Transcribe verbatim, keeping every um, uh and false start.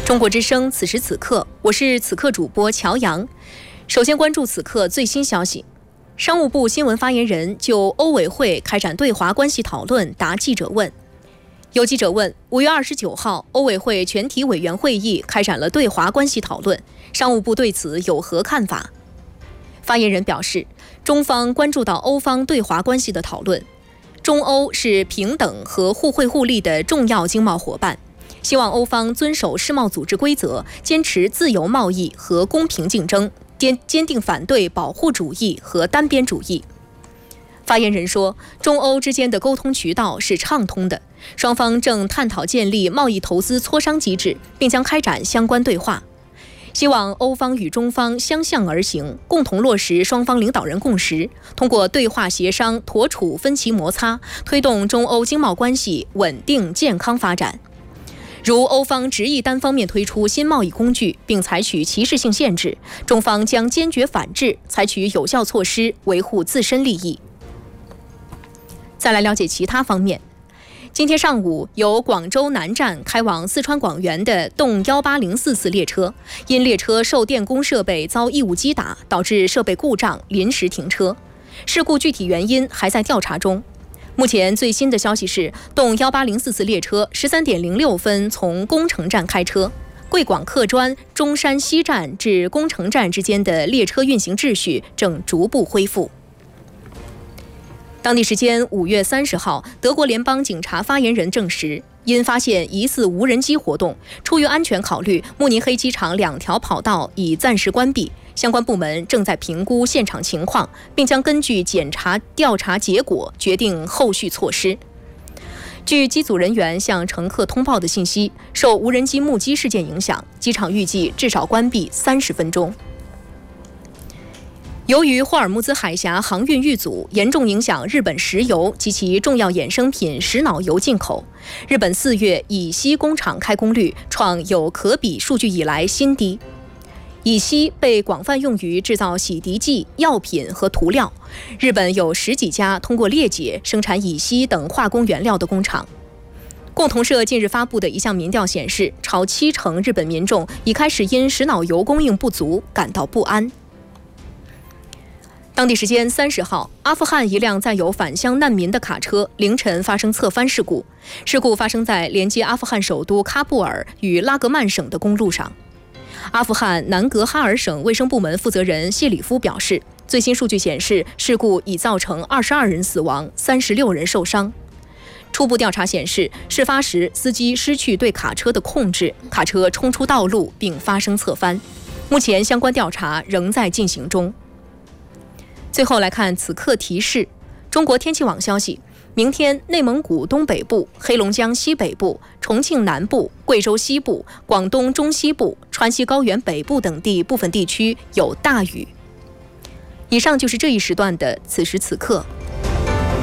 中国之声，此时此刻，我是此刻主播乔阳。首先关注此刻最新消息，商务部新闻发言人就欧委会开展对华关系讨论答记者问。有记者问，五月二十九号，欧委会全体委员会议开展了对华关系讨论，商务部对此有何看法？发言人表示，中方关注到欧方对华关系的讨论，中欧是平等和互惠互利的重要经贸伙伴。希望欧方遵守世贸组织规则，坚持自由贸易和公平竞争，坚坚定反对保护主义和单边主义。发言人说，中欧之间的沟通渠道是畅通的，双方正探讨建立贸易投资磋商机制，并将开展相关对话。希望欧方与中方相向而行，共同落实双方领导人共识，通过对话协商妥处分歧摩擦，推动中欧经贸关系稳定健康发展。如欧方执意单方面推出新贸易工具，并采取歧视性限制，中方将坚决反制，采取有效措施维护自身利益。再来了解其他方面。今天上午，由广州南站开往四川广元的动一八零四次列车，因列车受电工设备遭异物击打，导致设备故障，临时停车。事故具体原因还在调查中。目前最新的消息是，动一八零四次列车十三点零六分从工程站开车，贵广客专中山西站至工程站之间的列车运行秩序正逐步恢复。当地时间五月三十号，德国联邦警察发言人证实，因发现疑似无人机活动，出于安全考虑，慕尼黑机场两条跑道已暂时关闭。相关部门正在评估现场情况，并将根据检查调查结果决定后续措施。据机组人员向乘客通报的信息，受无人机目击事件影响，机场预计至少关闭三十分钟。由于霍尔木兹海峡航运遇阻，严重影响日本石油及其重要衍生品石脑油进口。日本四月乙烯工厂开工率创有可比数据以来新低。乙烯被广泛用于制造洗涤剂、药品和涂料。日本有十几家通过裂解生产乙烯等化工原料的工厂。共同社近日发布的一项民调显示，超七成日本民众已开始因石脑油供应不足感到不安。当地时间三十号，阿富汗一辆载有返乡难民的卡车凌晨发生侧翻事故，事故发生在连接阿富汗首都喀布尔与拉格曼省的公路上。阿富汗南格哈尔省卫生部门负责人谢里夫表示，最新数据显示，事故已造成二十二人死亡，三十六人受伤。初步调查显示，事发时司机失去对卡车的控制，卡车冲出道路并发生侧翻。目前相关调查仍在进行中。最后来看此刻提示，中国天气网消息，明天内蒙古东北部、黑龙江西北部、重庆南部、贵州西部、广东中西部、川西高原北部等地部分地区有大雨。以上就是这一时段的此时此刻。